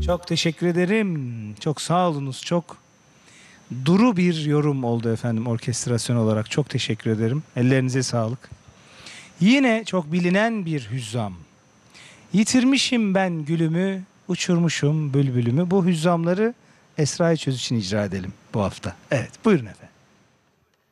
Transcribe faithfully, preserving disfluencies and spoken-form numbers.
Çok teşekkür ederim. Çok sağ olunuz. Çok duru bir yorum oldu efendim orkestrasyon olarak. Çok teşekkür ederim. Ellerinize sağlık. Yine çok bilinen bir hüzzam. Yitirmişim ben gülümü, uçurmuşum bülbülümü. Bu hüzzamları Esra-i Çöz için icra edelim bu hafta. Evet, buyurun efendim.